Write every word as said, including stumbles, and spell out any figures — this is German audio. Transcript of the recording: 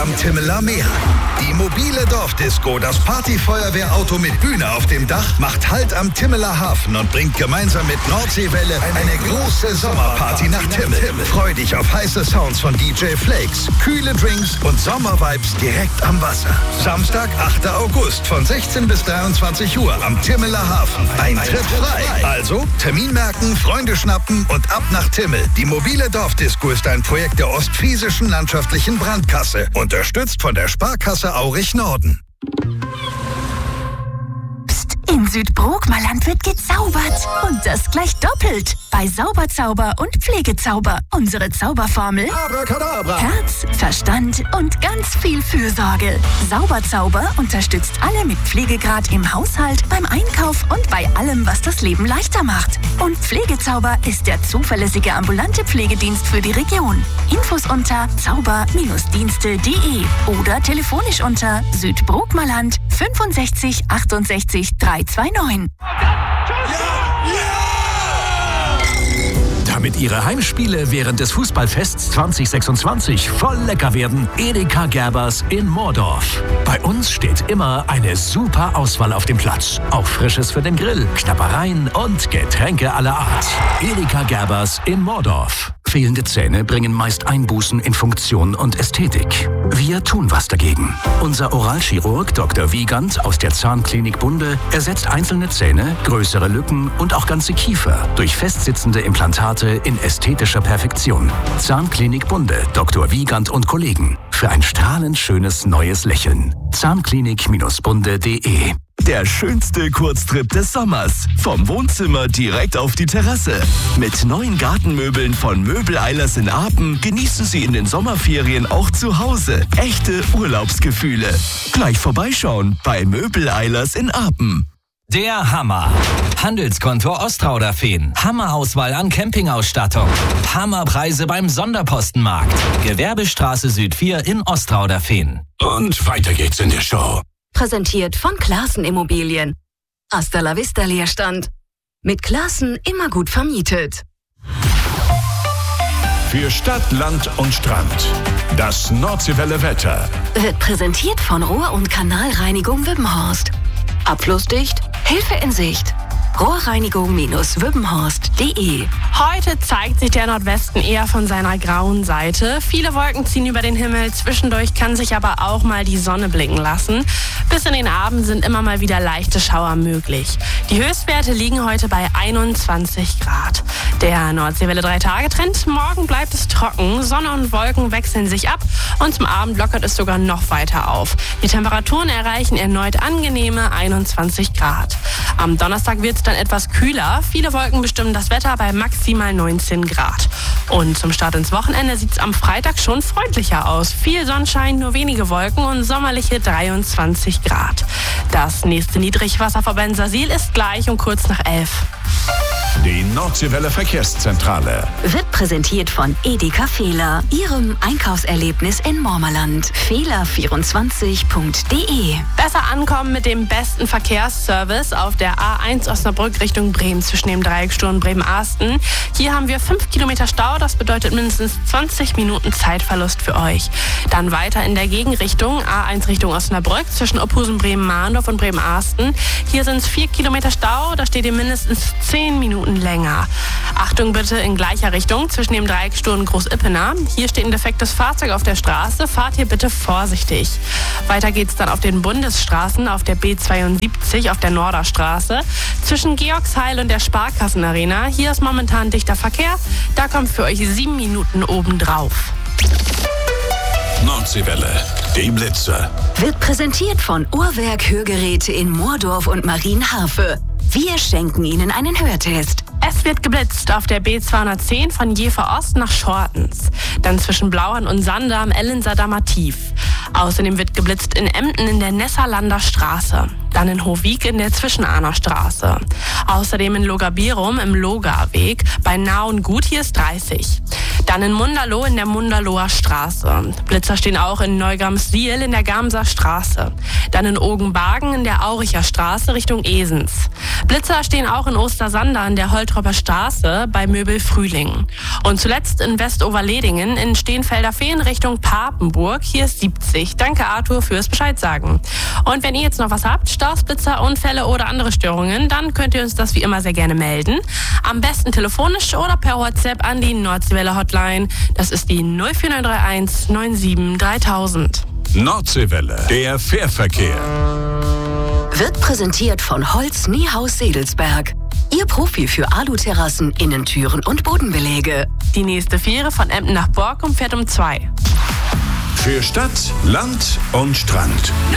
am Timmeler Meer. Die mobile Dorfdisco, das Partyfeuerwehrauto mit Bühne auf dem Dach, macht Halt am Timmeler Hafen und bringt gemeinsam mit Nordseewelle eine große Sommerparty nach Timmel. Freu dich auf heiße Sounds von D J Flakes, kühle Drinks und Sommervibes direkt am Wasser. Samstag, achter August von sechzehn bis dreiundzwanzig Uhr am Timmeler Hafen. Eintritt frei. Also Termin merken, Freunde schnappen und ab nach Timmel. Die mobile Dorfdisco ist ein Projekt der Ostfriesischen Landschaftlichen Brandkasse, unterstützt von der Sparkasse Aurich Norden. Psst, in Südbrookmerland wird gezaubert. Und das gleich doppelt. Bei Sauberzauber und Pflegezauber. Unsere Zauberformel: Abracadabra. Herz, Verstand und ganz viel Fürsorge. Sauberzauber unterstützt alle mit Pflegegrad im Haushalt, beim Einkauf und bei allem, was das Leben leichter macht. Und Pflegezauber ist der zuverlässige ambulante Pflegedienst für die Region. Infos unter zauber Dienste punkt de oder telefonisch unter Südbrookmerland fünfundsechzig achtundsechzig dreihundertneunundzwanzig. Damit Ihre Heimspiele während des Fußballfests zwanzig sechsundzwanzig voll lecker werden, Edeka Gerbers in Moordorf. Bei uns steht immer eine super Auswahl auf dem Platz. Auch Frisches für den Grill, Knabbereien und Getränke aller Art. Edeka Gerbers in Moordorf. Fehlende Zähne bringen meist Einbußen in Funktion und Ästhetik. Wir tun was dagegen. Unser Oralchirurg Doktor Wiegand aus der Zahnklinik Bunde ersetzt einzelne Zähne, größere Lücken und auch ganze Kiefer durch festsitzende Implantate in ästhetischer Perfektion. Zahnklinik Bunde, Doktor Wiegand und Kollegen. Für ein strahlend schönes neues Lächeln. Zahnklinik Bunde punkt de. Der schönste Kurztrip des Sommers. Vom Wohnzimmer direkt auf die Terrasse. Mit neuen Gartenmöbeln von Möbel-Eilers in Apen genießen Sie in den Sommerferien auch zu Hause echte Urlaubsgefühle. Gleich vorbeischauen bei Möbel-Eilers in Apen. Der Hammer. Handelskonto Ostrauderfehn. Hammerauswahl an Campingausstattung. Hammerpreise beim Sonderpostenmarkt. Gewerbestraße Süd vier in Ostrauderfehn. Und weiter geht's in der Show. Präsentiert von Klaassen Immobilien. Hasta la vista Leerstand. Mit Klaassen immer gut vermietet. Für Stadt, Land und Strand. Das Nordseewelle Wetter. Wird präsentiert von Rohr- und Kanalreinigung Wippenhorst. Abflussdicht, Hilfe in Sicht. Rohrreinigung Wippenhorst punkt de. Heute zeigt sich der Nordwesten eher von seiner grauen Seite. Viele Wolken ziehen über den Himmel, zwischendurch kann sich aber auch mal die Sonne blicken lassen. Bis in den Abend sind immer mal wieder leichte Schauer möglich. Die Höchstwerte liegen heute bei einundzwanzig Grad. Der Nordseewelle drei Tage Trend: Morgen bleibt es trocken, Sonne und Wolken wechseln sich ab und zum Abend lockert es sogar noch weiter auf. Die Temperaturen erreichen erneut angenehme einundzwanzig Grad. Am Donnerstag wird es dann etwas kühler. Viele Wolken bestimmen das Wetter bei maximal neunzehn Grad. Und zum Start ins Wochenende sieht es am Freitag schon freundlicher aus. Viel Sonnenschein, nur wenige Wolken und sommerliche dreiundzwanzig Grad. Das nächste Niedrigwasser vor Bensersiel ist gleich um kurz nach elf. Die Nordseewelle Verkehrszentrale Wird präsentiert von Edeka Fehler, Ihrem Einkaufserlebnis in Mormerland. Fehler vierundzwanzig punkt de. Besser ankommen mit dem besten Verkehrsservice auf der A eins Osnabrück Richtung Bremen zwischen dem Dreiecksturm Bremen-Arsten. Hier haben wir fünf Kilometer Stau, das bedeutet mindestens zwanzig Minuten Zeitverlust für euch. Dann weiter in der Gegenrichtung, A eins Richtung Osnabrück zwischen Ophusen, Bremen-Mahndorf und Bremen-Arsten. Hier sind es vier Kilometer Stau, da steht ihr mindestens zehn Minuten länger. Achtung bitte in gleicher Richtung zwischen dem Dreiecksturm Groß-Ippener. Hier steht ein defektes Fahrzeug auf der Straße. Fahrt hier bitte vorsichtig. Weiter geht's dann auf den Bundesstraßen auf der B zweiundsiebzig auf der Norderstraße zwischen Georgsheil und der Sparkassenarena. Hier ist momentan dichter Verkehr. Da kommt für euch sieben Minuten obendrauf. Nordseewelle, die Blitze. Wird präsentiert von Uhrwerk Hörgeräte in Moordorf und Marienharfe. Wir schenken Ihnen einen Hörtest. Es wird geblitzt auf der B zweihundertzehn von Jever Ost nach Schortens. Dann zwischen Blauern und Sander am Ellenser Dammer Tief. Außerdem wird geblitzt in Emden in der Nesserlander Straße. Dann in Hovik in der Zwischenahner Straße. Außerdem in Logabirum im Logaweg bei Nauen-Gut, hier ist dreißig. Dann in Munderloh in der Munderloher Straße. Blitzer stehen auch in Neugamswil in der Gamser Straße. Dann in Ogenbagen in der Auricher Straße Richtung Esens. Blitzer stehen auch in Ostersander in der Holtropper Straße bei Möbel Frühling. Und zuletzt in Westoverledingen in Steenfelder Feen Richtung Papenburg, hier ist siebzig. Danke Arthur fürs Bescheid sagen. Und wenn ihr jetzt noch was habt, Staus, Blitzer, Unfälle oder andere Störungen, dann könnt ihr uns das wie immer sehr gerne melden. Am besten telefonisch oder per WhatsApp an die Nordseewelle Hotline. Das ist die null vier neun drei eins neun sieben dreitausend. Nordseewelle, der Fährverkehr. Wird präsentiert von Holz Niehaus Sedelsberg. Ihr Profi für Aluterrassen, Innentüren und Bodenbeläge. Die nächste Fähre von Emden nach Borkum fährt um zwei. Für Stadt, Land und Strand.